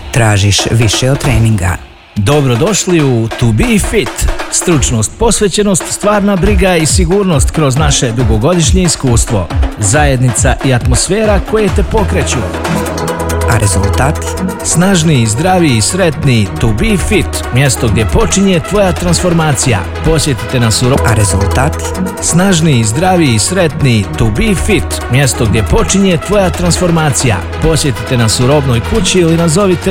Tražiš više od treninga? Dobrodošli u To Be Fit. Stručnost, posvećenost, stvarna briga i sigurnost kroz naše dugogodišnje iskustvo. Zajednica i atmosfera koje te pokreću. A rezultat? Snažniji, zdraviji i sretniji To Be Fit. Mjesto gdje počinje tvoja transformacija. Posjetite nas u A rezultat? Snažniji, zdraviji i sretniji To Be Fit. Mjesto gdje počinje tvoja transformacija. Posjetite nas u Robnoj kući ili nazovite